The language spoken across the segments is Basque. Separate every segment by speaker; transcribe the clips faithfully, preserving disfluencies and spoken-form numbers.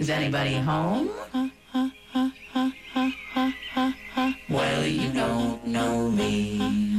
Speaker 1: Is anybody home? Well, you don't know me.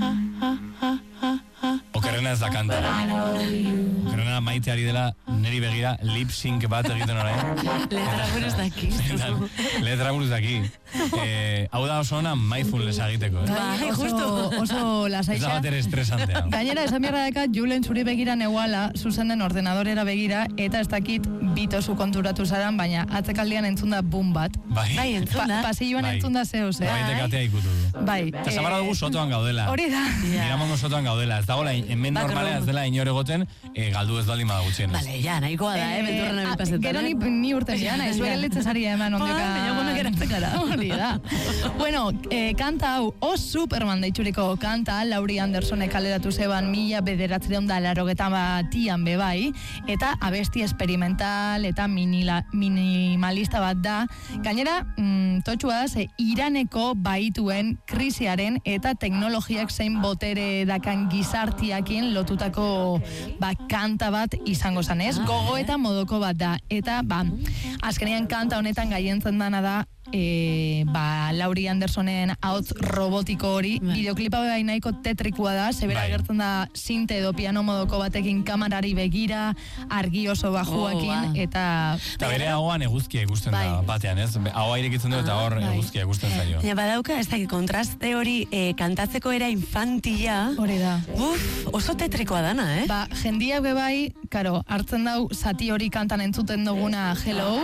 Speaker 2: Okerrena ez da kanta. Okerrena maiteari dela neri begira lip sync bat egiten orain.
Speaker 3: Letra buruz daki.
Speaker 2: Letra buruz daki. Eh, hau da oso ona mindfulness egiteko, eh?
Speaker 4: Bai, oso, oso lasaitza.
Speaker 2: Ez da bat ere estresantea.
Speaker 4: Gainera, esan beharra dekat, Julen zuri begira neuala, zuzenden ordenadorera begira, eta ez dakit bitozu konturatu zaran, baina atzekaldian entzun da boom bat.
Speaker 2: Bai.
Speaker 3: Bai, entzun da.
Speaker 4: Pa, pasilloan
Speaker 2: Bai.
Speaker 4: entzun da zehoz, eh?
Speaker 2: Bai, tekatea ikutu du.
Speaker 4: Bai.
Speaker 2: Eta zamarra dugu sotoan gaudela.
Speaker 4: Hori da.
Speaker 2: Miramongo sotoan gaudela. Ez dagoela, hemen normalea ez dela inor egoten, eh, galdu ez baldin bada gutxienez.
Speaker 3: Vale, ja, nahikoa da, eh, beldurren
Speaker 4: Eh,
Speaker 3: abipazetan.
Speaker 4: Gero ni, ni urte zian, nahi, zuek elitzezari eman ondeka.
Speaker 3: Baina gunak erantzekara.
Speaker 4: Hori da. Bueno, eh, kanta hau, o Superman deituriko kanta, Laurie Andersonek kaleratu zeban mila bederatzireun da larogeta batian bebai, eta abesti experimental eta minila, minimalista bat da. Gainera, mm, totxua da, ze Iraneko baituen krisiaren eta teknologiak zein botere dakan gizartiakin lotutako ba, kanta bat izango zan, ez? Gogo eta modoko bat da. Eta, ba, azkenean kanta honetan gaientzen dana da, e, ba, Laurie Andersonen ahots robotiko hori, bideoklipa bai nahiko tetrikua da, zebera
Speaker 2: Bai.
Speaker 4: gertzen da sinte edo piano modoko batekin kamarari begira, argi oso bajuakin,
Speaker 3: Oh, ba.
Speaker 4: eta...
Speaker 2: Eta bere ahoan eguzkia ikusten da
Speaker 4: Bai.
Speaker 2: batean, ez? Ahoa irekitzen du eta hor
Speaker 4: bai.
Speaker 2: eguzkia ikusten zaio.
Speaker 3: Ja, badauka, ez dakit, kontraste hori eh, kantatzeko era infantila.
Speaker 4: Hori da.
Speaker 3: Uf, oso tetrikoa dana, eh?
Speaker 4: Ba, jendiak bebai, karo, hartzen dau zati hori kantan entzuten duguna Hello,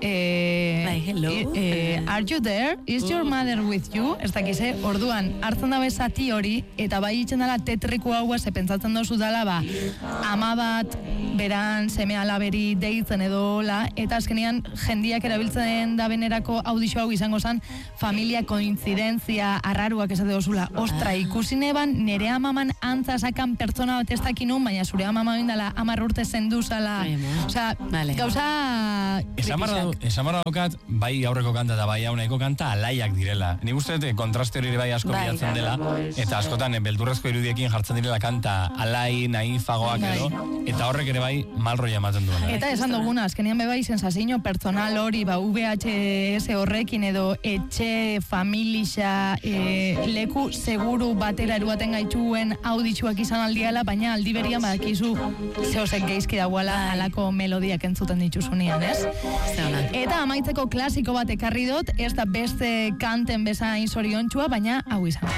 Speaker 4: eh,
Speaker 3: Bai, hello.
Speaker 4: eh, Are you there? Is your mother with you? Ez dakiz, eh? Orduan, hartzen dabe zati hori, eta bai itzen dela tetriko haua, ze pentsatzen dozu dela, ba, ama bat, beran, seme alaberi deitzen edo la, eta azkenean jendiak erabiltzen da benerako audizio hau izango zen, familia koinzidentzia arraruak esate dozula. Ostra, ikusi neban, nere amaman antza sakan pertsona bat ez dakinun, baina zure amama bindala amar urte zendu zala.
Speaker 3: Ai, ama.
Speaker 4: Osea,
Speaker 3: Vale.
Speaker 4: gauza...
Speaker 2: Esan barra daukat, bai aurreko kanta eta bai haunaiko kanta alaiak direla. Nik uste dut kontraste hori bai asko
Speaker 3: Bai.
Speaker 2: bilatzen dela, eta askotan eh, beldurrezko irudiekin jartzen direla kanta alai, naifagoak
Speaker 4: Bai.
Speaker 2: edo, eta horrek ere bai malroia ematen duena.
Speaker 4: Eta esan duguna, azkenean bebai sensazio personal hori, ba, V H S horrekin edo etxe, familia, e, leku seguru batera eruaten gaituen auditxuak izan aldiala, baina aldi berian badakizu zehozek geizki dagoela alako melodiak entzuten dituzunean, ez?
Speaker 3: Zeona.
Speaker 4: Eta amaitzeko klasiko bat ekarri dut, ez da beste kanten bezain zoriontxua, baina hau izan.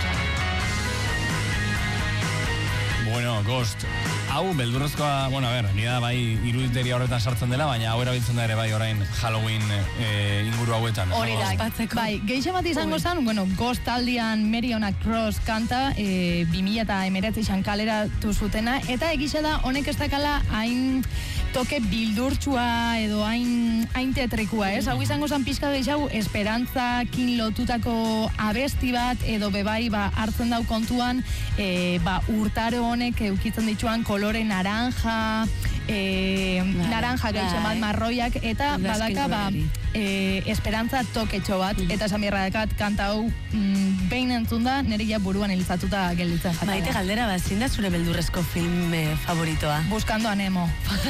Speaker 2: Bueno, Ghost. Hau, beldurrezkoa, bueno, a ber, nida bai iruditeria horretan sartzen dela, baina hau erabiltzen da ere bai orain Halloween e, inguru hauetan.
Speaker 4: Hori da,
Speaker 3: Ospatzeko.
Speaker 4: bai, gehiago bat izango zen, bueno, Ghost taldean Mariona Cross kanta, e, bi mila eta emeretzi izan kaleratu zutena, eta egisa da honek ez dakala hain toke bildurtsua edo hain, hain tetrikua, ez? Hau izango zen pixka gehiago esperantzakin lotutako abesti bat, edo bebai ba, hartzen dau kontuan, e, ba, urtaro honek eukitzen dituan kolore naranja, e, naranja gaixo bat marroiak, eta badaka ba, e, esperantza toketxo bat, eta esan bierra dekat kanta hau mm, behin entzun da, nire ja buruan hiltzatuta gelditzen jatala.
Speaker 3: Maite galdera, ba, zein da zure beldurrezko film eh, favoritoa?
Speaker 4: Buscando a Nemo.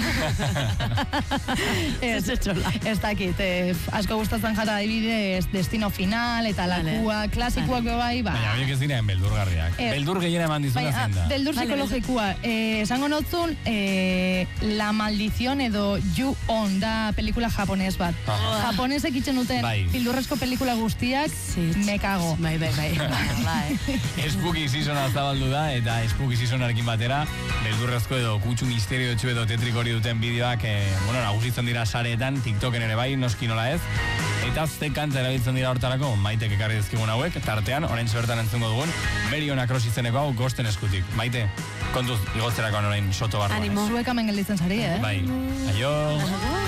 Speaker 4: ez, ez dakit, eh, asko gustatzen jata adibidez Destino Final, eta Lakua, klasikoak vale. Bai, ba.
Speaker 2: Baina horiek ez diren beldurgarriak.
Speaker 4: Eh,
Speaker 2: Beldur gehiena eman dizuna
Speaker 4: Baina,
Speaker 2: zein da.
Speaker 4: beldur
Speaker 3: Vale,
Speaker 4: psikologikoa. Eh, esango notzun, eh, La Maldición edo You On da pelikula japonez bat.
Speaker 2: Aha.
Speaker 4: Japonesek itzen duten
Speaker 2: Bai.
Speaker 4: bildurrezko pelikula guztiak, me cago.
Speaker 3: Bai, bai, bai. bai.
Speaker 2: Spooky seasona zabaldu da, eta Spooky seasonarekin batera, beldurrezko edo kutsu misterio txu edo tetrik hori duten bideoak, eh, bueno, nagusitzen dira sareetan, TikToken ere bai, noski nola ez. Eta ze kanta erabiltzen dira hortarako, Maitek ekarri dizkigun hauek, tartean, orain bertan entzungo dugun, Mariona Cross izeneko hau Ghosten eskutik. Maite, kontuz, igotzerakoan orain soto barruan.
Speaker 3: Animo.
Speaker 4: Zuek hemen gelditzen zari, eh?
Speaker 2: Bai, aio.